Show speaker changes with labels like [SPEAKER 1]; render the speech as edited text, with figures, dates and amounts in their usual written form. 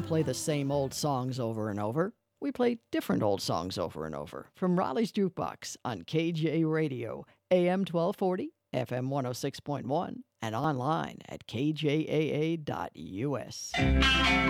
[SPEAKER 1] don't play the same old songs over and over. We play different old songs over and over from Raleigh's Jukebox on KJ Radio, AM 1240, FM 106.1, and online at kjaa.us.